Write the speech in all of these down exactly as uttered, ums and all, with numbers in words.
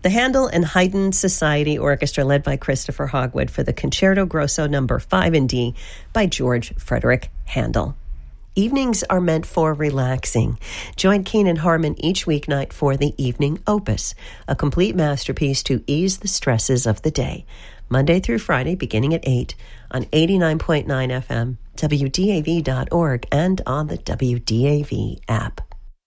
The Handel and Haydn Society Orchestra, led by Christopher Hogwood, for the Concerto Grosso number five in D by George Frederick Handel. Evenings are meant for relaxing. Join Keenan Harmon each weeknight for the Evening Opus, a complete masterpiece to ease the stresses of the day. Monday through Friday, beginning at eight, on eighty-nine point nine F M, W D A V dot org, and on the W D A V app.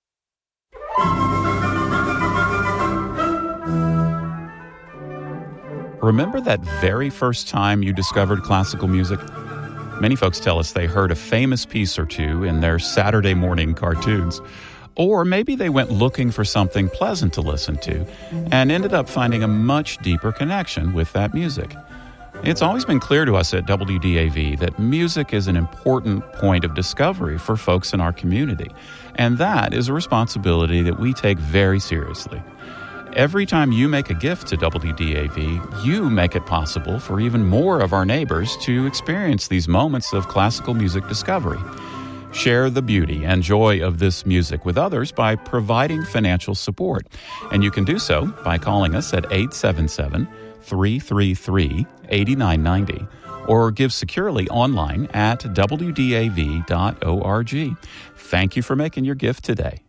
Remember that very first time you discovered classical music? Many folks tell us they heard a famous piece or two in their Saturday morning cartoons. Or maybe they went looking for something pleasant to listen to and ended up finding a much deeper connection with that music. It's always been clear to us at W D A V that music is an important point of discovery for folks in our community, and that is a responsibility that we take very seriously. Every time you make a gift to W D A V, you make it possible for even more of our neighbors to experience these moments of classical music discovery. Share the beauty and joy of this music with others by providing financial support. And you can do so by calling us at eight seven seven, three three three, eight nine nine zero or give securely online at W D A V dot org. Thank you for making your gift today.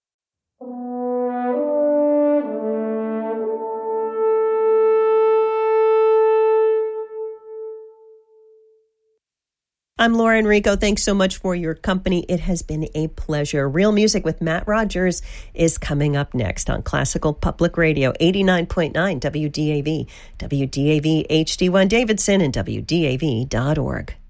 I'm Laura Enrico. Thanks so much for your company. It has been a pleasure. Real Music with Matt Rogers is coming up next on Classical Public Radio, eighty-nine point nine W D A V, W D A V H D one Davidson, and W D A V dot org.